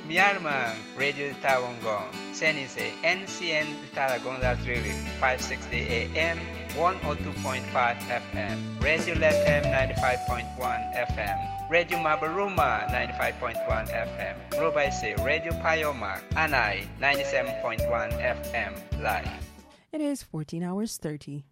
Myanmar, Radio Tawangong, Senise, NCN Taragonga Trivi, 560 AM, 102.5 FM, Radio FM 95.1 FM, Radio Mabaruma 95.1 FM, Robaise, Radio Payoma, Anai 97.1 FM, live. It is 14 hours 30.